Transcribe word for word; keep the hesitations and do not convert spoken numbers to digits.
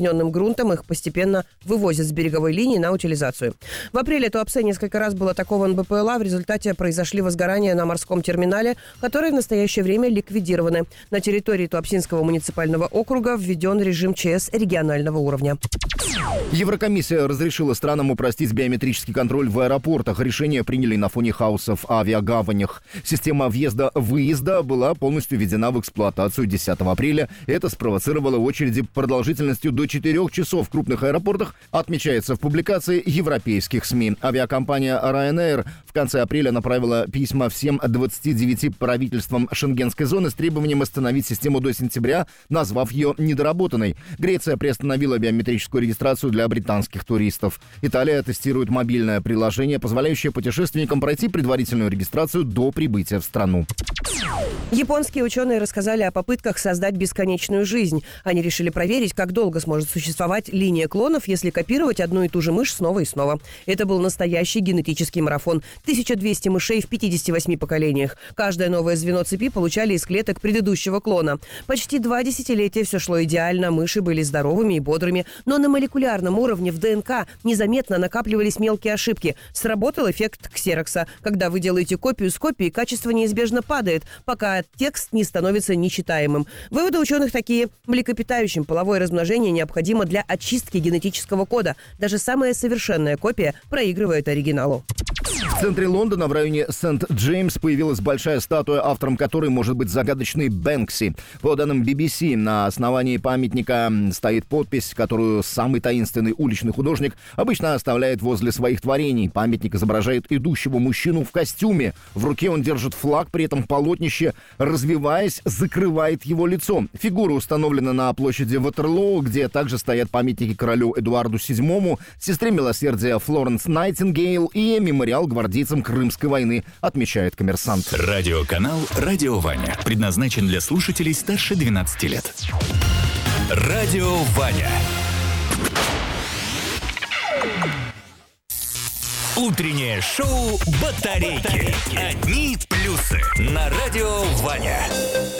Уплотненным грунтом их постепенно вывозят с береговой линии на утилизацию. В апреле Туапсе несколько раз был атакован БПЛА. В результате произошли возгорания на морском терминале, которые в настоящее время ликвидированы. На территории Туапсинского муниципального округа введен режим ЧС регионального уровня. Еврокомиссия разрешила странам упростить биометрический контроль в аэропортах. Решение приняли на фоне хаоса в авиагаванях. Система въезда-выезда была полностью введена в эксплуатацию десятого апреля. Это спровоцировало очереди продолжительностью до четырех часов в крупных аэропортах, отмечается в публикации европейских СМИ. Авиакомпания Ryanair в конце апреля направила письма всем двадцати девяти правительствам шенгенской зоны с требованием остановить систему до сентября, назвав ее недоработанной. Греция приостановила биометрическую регистрацию для британских туристов. Италия тестирует мобильное приложение, позволяющее путешественникам пройти предварительную регистрацию до прибытия в страну. Японские ученые рассказали о попытках создать бесконечную жизнь. Они решили проверить, как долго сможет существовать линия клонов, если копировать одну и ту же мышь снова и снова. Это был настоящий генетический марафон. тысяча двести мышей в пятидесяти восьми поколениях. Каждое новое звено цепи получали из клеток предыдущего клона. Почти два десятилетия все шло идеально, мыши были здоровыми и бодрыми, но на молекулярном уровне в ДНК незаметно накапливались мелкие ошибки. Сработал эффект ксерокса. Когда вы делаете копию с копией, качество неизбежно падает, пока текст не становится нечитаемым. Выводы ученых такие. Млекопитающим половое размножение необходимо для очистки генетического кода. Даже самая совершенная копия проигрывает оригиналу. В центре Лондона, в районе Сент-Джеймс, появилась большая статуя, автором которой может быть загадочный Бэнкси. По данным би би си, на основании памятника стоит подпись, которую самый таинственный уличный художник обычно оставляет возле своих творений. Памятник изображает идущего мужчину в костюме. В руке он держит флаг, при этом полотнище, развиваясь, закрывает его лицо. Фигура установлена на площади Ватерлоо, где также стоят памятники королю Эдуарду седьмому, сестре милосердия Флоренс Найтингейл и мемориал гвардейцам Крымской войны, отмечает «Коммерсант». Радиоканал «Радио Ваня» предназначен для слушателей старше двенадцати лет. Радио Ваня. Утреннее шоу «Батарейки». Одни плюсы на Радио Ваня.